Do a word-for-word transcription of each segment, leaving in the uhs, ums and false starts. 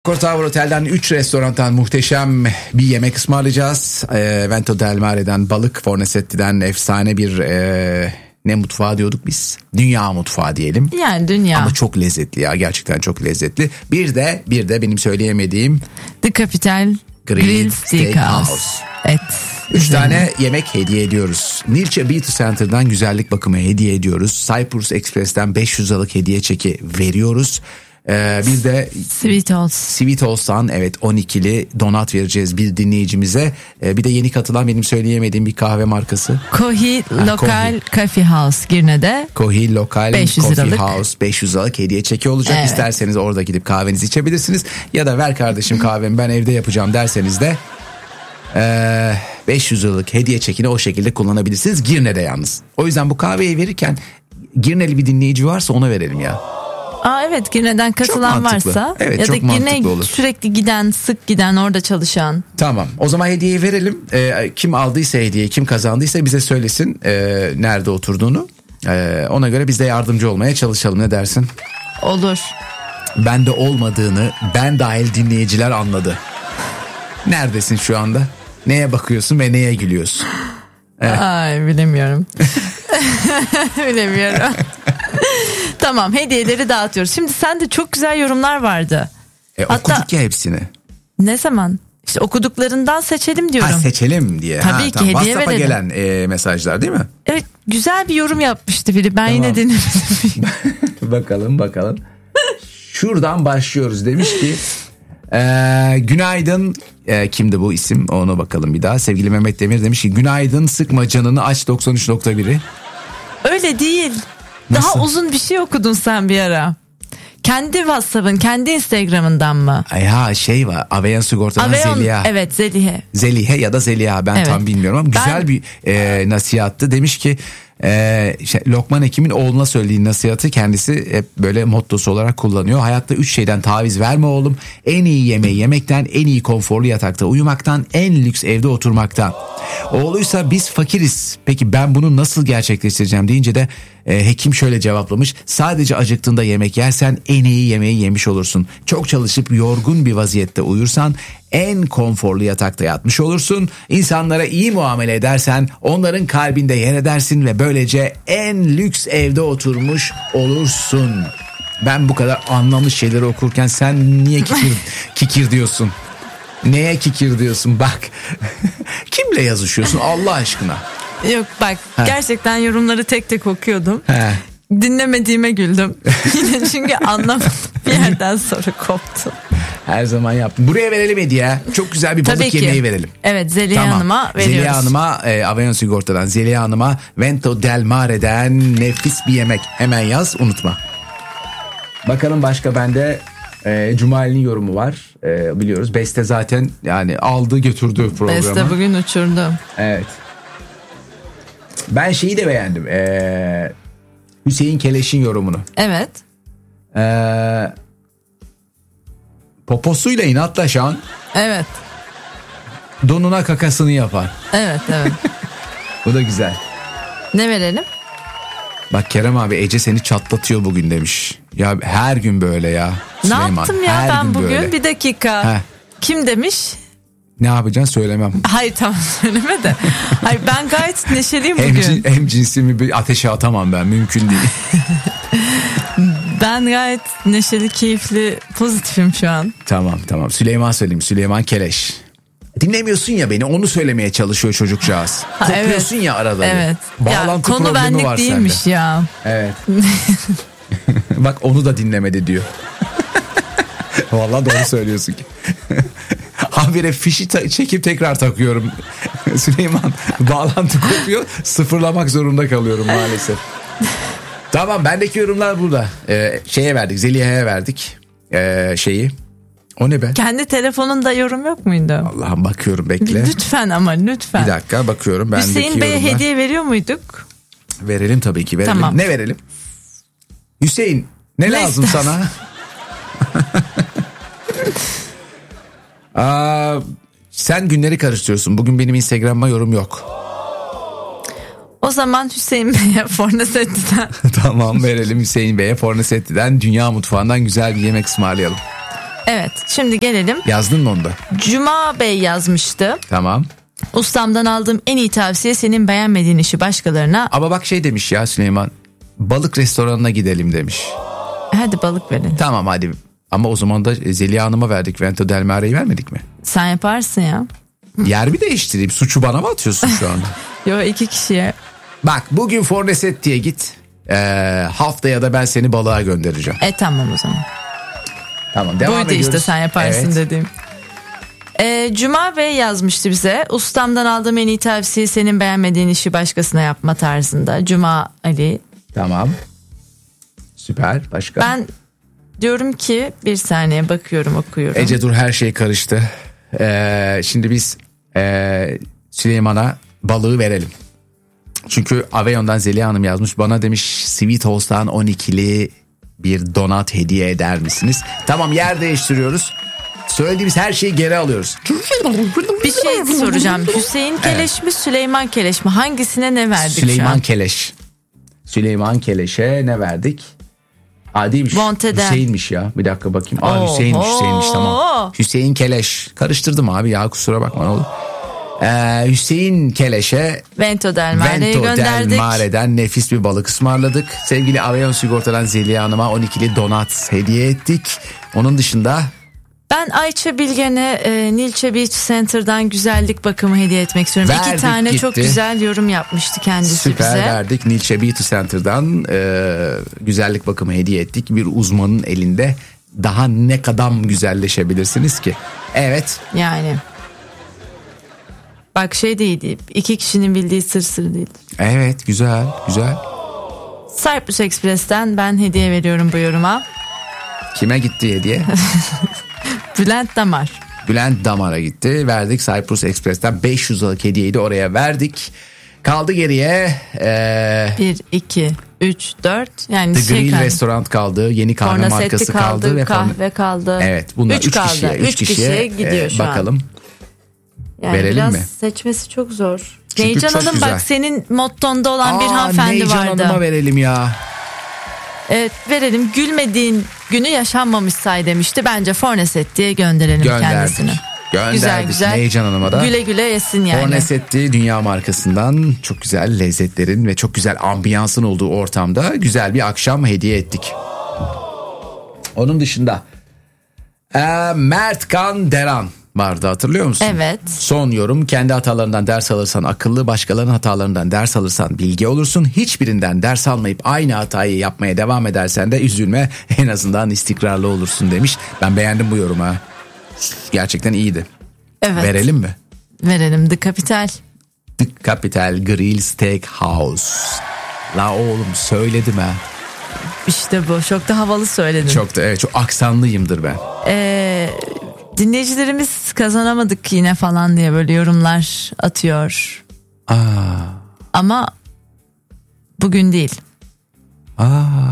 Accor Tower Otel'den üç restorandan muhteşem bir yemek ısmarlayacağız. E, Vento del Mare'den balık, Fornasetti'den efsane bir e, ne mutfağı diyorduk biz? Dünya mutfağı diyelim. Yani dünya. Ama çok lezzetli ya, gerçekten çok lezzetli. Bir de bir de benim söyleyemediğim The Capital Grill Steakhouse. Evet. Üç tane yemek hediye ediyoruz. Nilce Beauty Center'dan güzellik bakımı hediye ediyoruz. Cyprus Express'ten beş yüz liralık hediye çeki veriyoruz. Ee, bir de Sweet Halls. Sweet Halls'tan evet on ikili donat vereceğiz bir dinleyicimize. Ee, bir de yeni katılan benim söyleyemediğim bir kahve markası. Kohi ha, Lokal Coffee House Girne'de. Kohi Lokal Coffee liralık. House beş yüz liralık hediye çeki olacak. Evet. İsterseniz orada gidip kahvenizi içebilirsiniz. Ya da ver kardeşim kahvemi ben evde yapacağım derseniz de ee, beş yüz liralık hediye çekini o şekilde kullanabilirsiniz. Girne'de yalnız. O yüzden bu kahveyi verirken Girne'li bir dinleyici varsa ona verelim ya. Aa evet, Girne'den katılan varsa evet, ya da Girne'ye sürekli giden, sık giden, orada çalışan. Tamam, o zaman hediyeyi verelim. Ee, kim aldıysa hediyeyi, kim kazandıysa bize söylesin e, nerede oturduğunu. E, ona göre biz de yardımcı olmaya çalışalım, ne dersin? Olur. Bende olmadığını ben dahil dinleyiciler anladı. Neredesin şu anda? Neye bakıyorsun ve neye gülüyorsun? Evet. Ay bilemiyorum. Bilemiyorum. Tamam, hediyeleri dağıtıyoruz. Şimdi sende çok güzel yorumlar vardı. E, Hatta, okuduk ya hepsini. Ne zaman? İşte okuduklarından seçelim diyorum. Ha, seçelim diye. Tabii ha, ki tamam. hediye WhatsApp'a verelim. gelen e, mesajlar değil mi? Evet, güzel bir yorum yapmıştı biri. Ben tamam. Yine dinlemedim. Bakalım bakalım. Şuradan başlıyoruz. Demiş ki e, günaydın. E, kimdi bu isim? Ona bakalım bir daha. Sevgili Mehmet Demir demiş ki günaydın, sıkma canını, aç doksan üç nokta biri. Öyle değil. Nasıl? Daha uzun bir şey okudun sen bir ara. Kendi WhatsApp'ın, kendi Instagram'ından mı? Ya şey var, Aveyan Sigorta'dan Aveyan, Zeliha. Evet, Zelihe. Zelihe ya da Zeliha, ben evet. tam bilmiyorum ama güzel ben... bir e, nasihattı. Demiş ki e, şey, Lokman Hekim'in oğluna söylediği nasihatı kendisi hep böyle mottosu olarak kullanıyor. Hayatta üç şeyden taviz verme oğlum. En iyi yemeği yemekten, en iyi konforlu yatakta uyumaktan, en lüks evde oturmaktan. Oğluysa biz fakiriz. Peki ben bunu nasıl gerçekleştireceğim deyince de e, hekim şöyle cevaplamış. Sadece acıktığında yemek yersen en iyi yemeği yemiş olursun. Çok çalışıp yorgun bir vaziyette uyursan en konforlu yatakta yatmış olursun. İnsanlara iyi muamele edersen onların kalbinde yer edersin ve böylece en lüks evde oturmuş olursun. Ben bu kadar anlamlı şeyleri okurken sen niye kikir, kikir diyorsun? Neye kikir diyorsun bak. Kimle yazışıyorsun Allah aşkına? Yok bak, ha. Gerçekten yorumları tek tek okuyordum. He. Dinlemediğime güldüm. Yine çünkü anlamadım, bir yerden sonra koptu. Her zaman yaptım. Buraya verelim hediye. Çok güzel bir balık yemeği verelim. Evet, Zeliha tamam. Hanım'a veriyoruz. Zeliha Hanım'a e, Aveyan Sigorta'dan Zeliha Hanım'a Vento del Mare'den nefis bir yemek. Hemen yaz, unutma. Bakalım başka bende e, Cumali'nin yorumu var. E, biliyoruz. Beste zaten yani aldı götürdü programı. Beste bugün uçurdu. Evet. Ben şeyi de beğendim. E, Hüseyin Keleş'in yorumunu. Evet. Eee Poposuyla inatlaşan, evet, donuna kakasını yapar. Evet evet. Bu da güzel. Ne verelim? Bak Kerem abi, Ece seni çatlatıyor bugün demiş. Ya her gün böyle ya. Ne Süleyman, yaptım ya ben bugün böyle. Bir dakika. Heh. Kim demiş? Ne yapacaksın söylemem. Hayır tamam söyleme de. Hayır, ben gayet neşeliyim hem bugün. Cin, hem cinsimi bir ateşe atamam ben, mümkün değil. Ben gayet neşeli, keyifli, pozitifim şu an. Tamam tamam. Süleyman söyleyeyim. Süleyman Keleş. Dinlemiyorsun ya beni, onu söylemeye çalışıyor çocukcağız. Ha, kopuyorsun evet. ya arada. Evet. Bağlantı ya, konu benlik var değilmiş sende. ya. Evet. Bak onu da dinlemedi diyor. Vallahi doğru söylüyorsun ki. Habire fişi ta- çekip tekrar takıyorum. Süleyman, bağlantı kopuyor, sıfırlamak zorunda kalıyorum maalesef. Tamam, bendeki yorumlar burada. Ee, şeye verdik, Zeliha'ya verdik ee, şeyi. O ne be? Kendi telefonunda yorum yok muydu? Allah'ım bakıyorum, bekle. Lütfen ama lütfen. Bir dakika bakıyorum. Bendeki Hüseyin Bey'e yorumlar... hediye veriyor muyduk? Verelim tabii ki, verelim. Tamam. Ne verelim? Hüseyin ne, ne lazım istersin? Sana? Aa, sen günleri karıştırıyorsun. Bugün benim Instagram'ıma yorum yok. O zaman Hüseyin Bey'e Fornasetti'den. Tamam, verelim Hüseyin Bey'e Fornasetti'den dünya mutfağından güzel bir yemek ısmarlayalım. Evet, şimdi gelelim. Yazdın mı onu da? Cuma Bey yazmıştı. Tamam. Ustamdan aldığım en iyi tavsiye senin beğenmediğin işi başkalarına. Ama bak şey demiş ya Süleyman. Balık restoranına gidelim demiş. Hadi balık verin. Tamam hadi. Ama o zaman da Zeliha Hanım'a verdik. Vento del Mare'yi vermedik mi? Sen yaparsın ya. Yer mi değiştireyim? Suçu bana mı atıyorsun şu anda? Yo, iki kişiye. Bak bugün Fornesetti'ye git. Ee, haftaya da ben seni balığa göndereceğim. E tamam o zaman. Tamam devam Buydu ediyoruz. işte sen yaparsın Evet. dediğim. Ee, Cuma Bey yazmıştı bize. Ustamdan aldığım en iyi tavsiye senin beğenmediğin işi başkasına yapma tarzında. Cuma Ali. Tamam. Süper. Başka? Ben diyorum ki bir saniye bakıyorum okuyorum. Ece dur her şey karıştı. Ee, şimdi biz e, Süleyman'a balığı verelim. Çünkü Aveyon'dan Zeliha Hanım yazmış. Bana demiş Sweet Host'tan on ikili bir donat hediye eder misiniz? Tamam yer değiştiriyoruz. Söylediğimiz her şeyi geri alıyoruz. Bir şey soracağım. Hüseyin Keleş evet. mi Süleyman Keleş mi? Hangisine ne verdik Süleyman şu an? Keleş. Süleyman Keleş'e ne verdik? Aa değilmiş. Monteden. Hüseyin'miş ya. Bir dakika bakayım. Aa Oo, Hüseyin'miş oo. Hüseyin'miş tamam. Hüseyin Keleş. Karıştırdım abi ya kusura bakma ne olur. Ee, Hüseyin Keleş'e Vento del Mare'yi Vento gönderdik. del Mare'den nefis bir balık ısmarladık. Sevgili Aveyon Sigorta'dan Zeliha Hanım'a on ikili donat hediye ettik. Onun dışında ben Ayça Bilgen'e e, Nilce Beach Center'dan güzellik bakımı hediye etmek istiyorum. Verdik, İki tane gitti. Çok güzel yorum yapmıştı kendisi süper bize. verdik. Nilce Beauty Center'dan e, güzellik bakımı hediye ettik. Bir uzmanın elinde daha ne kadar güzelleşebilirsiniz ki? Evet. Yani. Bak şey değil, iki kişinin bildiği sır sır değil. Evet güzel güzel. Cyprus Express'ten ben hediye veriyorum bu yoruma. Kime gitti hediye? Bülent Damar. Bülent Damar'a gitti. Verdik Cyprus Express'ten beş yüz liralık hediyeyi de oraya verdik. Kaldı geriye. Ee, bir, iki, üç, dört. Yani The şey Grill kaldı. Restoran kaldı. Yeni kahve Fornasetti markası kaldı. kaldı. Ve kahve kaldı. Evet bunlar üç, üç kaldı. kişiye. Üç, üç kişiye, kişiye gidiyor e, şu bakalım. an. Yani Verelim biraz mi? seçmesi çok zor. Çünkü Neycan çok Hanım güzel. bak senin mottonda olan Aa, bir hanımefendi Neycan vardı. Hanım'a verelim ya. Evet verelim. Gülmediğin günü yaşanmamış say demişti. Bence Fornesetti'ye gönderelim Gönderdik. kendisini. Gönderdik. Güzel güzel. Neycan Hanım'a da. Güle güle yesin yani. Fornesetti dünya markasından çok güzel lezzetlerin ve çok güzel ambiyansın olduğu ortamda güzel bir akşam hediye ettik. Onun dışında e, Mert Kan Deran vardı hatırlıyor musun? Evet. Son yorum kendi hatalarından ders alırsan akıllı, başkalarının hatalarından ders alırsan bilgi olursun. Hiçbirinden ders almayıp aynı hatayı yapmaya devam edersen de üzülme, en azından istikrarlı olursun demiş. Ben beğendim bu yorumu ha. Gerçekten iyiydi. Evet. Verelim mi? Verelim The Capital. The Capital Grill Steakhouse. La oğlum söyledim ha. İşte bu. Çok da havalı söyledin. Çok da evet çok aksanlıyımdır ben. Ee, dinleyicilerimiz kazanamadık yine falan diye böyle yorumlar atıyor. Aa. Ama bugün değil. Aa.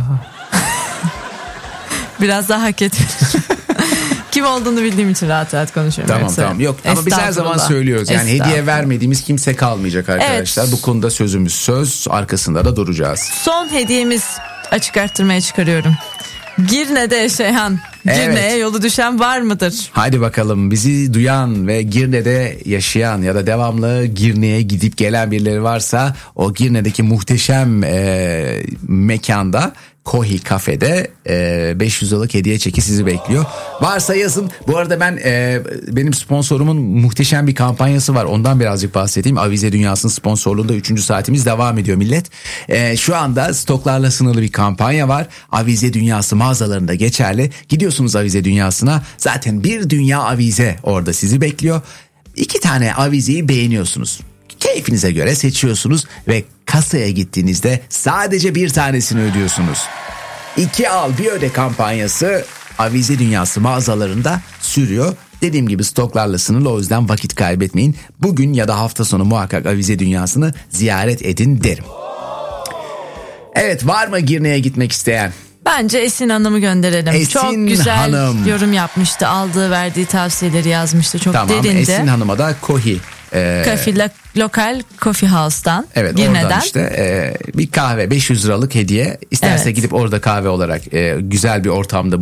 Biraz daha hak ettim. Kim olduğunu bildiğim için rahat rahat konuşuyorum. Tamam Yoksa tamam yok ama biz her zaman söylüyoruz yani hediye vermediğimiz kimse kalmayacak arkadaşlar. Evet. Bu konuda sözümüz söz, arkasında da duracağız. Son hediyemiz açık arttırmaya çıkarıyorum. Girne'de yaşayan, Girne'ye evet. yolu düşen var mıdır? Hadi bakalım bizi duyan ve Girne'de yaşayan ya da devamlı Girne'ye gidip gelen birileri varsa o Girne'deki muhteşem e, mekanda Kohi Kafe'de e, beş yüz liralık hediye çeki sizi bekliyor. Varsa yazın. Bu arada ben e, benim sponsorumun muhteşem bir kampanyası var. Ondan birazcık bahsedeyim. Avize Dünyası'nın sponsorluğunda üçüncü saatimiz devam ediyor millet. E, şu anda stoklarla sınırlı bir kampanya var. Avize Dünyası mağazalarında geçerli. Gidiyorsunuz Avize Dünyası'na. Zaten bir dünya avize orada sizi bekliyor. İki tane avizeyi beğeniyorsunuz. Keyfinize göre seçiyorsunuz ve kasaya gittiğinizde sadece bir tanesini ödüyorsunuz. İki al bir öde kampanyası Avize Dünyası mağazalarında sürüyor. Dediğim gibi stoklarla sınırlı, o yüzden vakit kaybetmeyin. Bugün ya da hafta sonu muhakkak Avize Dünyası'nı ziyaret edin derim. Evet, var mı Girne'ye gitmek isteyen? Bence Esin Hanım'ı gönderelim. Esin çok güzel Hanım. yorum yapmıştı. Aldığı verdiği tavsiyeleri yazmıştı. Çok tamam, derindi. Esin Hanım'a da Kohi Ee, Coffee, lo- lokal Coffee House'tan. Evet Girne'den. Oradan işte e, bir kahve beş yüz liralık hediye. İsterse evet. gidip orada kahve olarak e, güzel bir ortamda bunu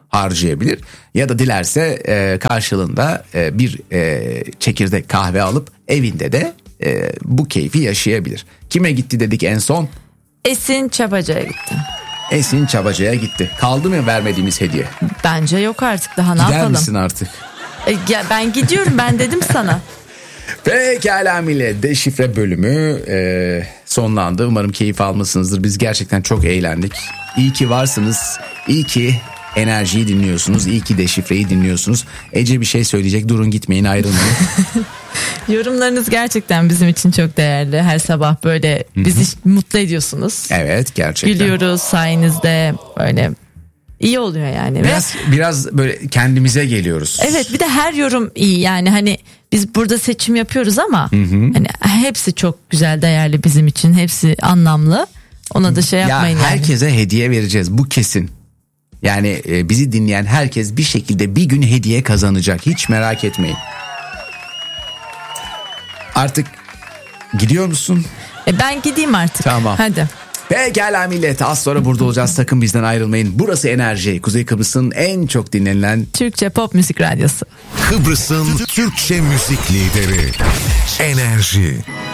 harcayabilir. Ya da dilerse e, karşılığında e, bir e, çekirdek kahve alıp evinde de e, bu keyfi yaşayabilir. Kime gitti dedik en son? Esin Çabaca'ya gitti. Esin Çabaca'ya gitti. Kaldı mı vermediğimiz hediye? Bence yok artık, daha ne Gider yapalım? misin artık? E, ya ben gidiyorum, ben dedim sana. Pekala millet, deşifre bölümü e, sonlandı. Umarım keyif almışsınızdır. Biz gerçekten çok eğlendik. İyi ki varsınız. İyi ki enerjiyi dinliyorsunuz. İyi ki deşifreyi dinliyorsunuz. Ece bir şey söyleyecek. Durun, gitmeyin, ayrılmayın. Yorumlarınız gerçekten bizim için çok değerli. Her sabah böyle bizi Hı-hı. mutlu ediyorsunuz. Evet, gerçekten. Gülüyoruz sayenizde, böyle iyi oluyor yani. Biraz Ve, biraz böyle kendimize geliyoruz. Evet, bir de her yorum iyi yani, hani biz burada seçim yapıyoruz ama Hı-hı. hani hepsi çok güzel, değerli bizim için. Hepsi anlamlı. Ona da şey yapmayın ya, yani. Herkese hediye vereceğiz, bu kesin. Yani e, bizi dinleyen herkes bir şekilde bir gün hediye kazanacak. Hiç merak etmeyin. Artık gidiyor musun? E ben gideyim artık. Tamam. Hadi. Pekala millet, az sonra burada olacağız. Sakın bizden ayrılmayın. Burası Enerji, Kuzey Kıbrıs'ın en çok dinlenilen Türkçe pop müzik radyosu. Kıbrıs'ın Türkçe müzik lideri Enerji.